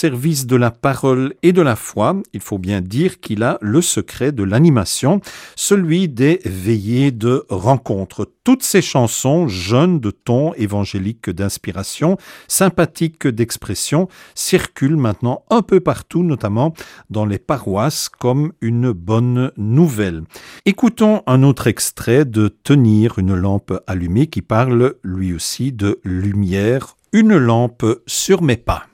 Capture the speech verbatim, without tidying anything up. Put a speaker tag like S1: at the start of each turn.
S1: service de la parole et de la foi. Il faut bien dire qu'il a le secret de l'animation, celui des veillées de rencontre. Toutes ces chansons, jeunes de ton, évangéliques d'inspiration, sympathiques d'expression, circulent maintenant un peu partout, notamment dans les paroisses, comme une bonne nouvelle. Écoutons un autre extrait de Tenir une lampe allumée qui parle lui aussi de lumière, une lampe sur mes pas.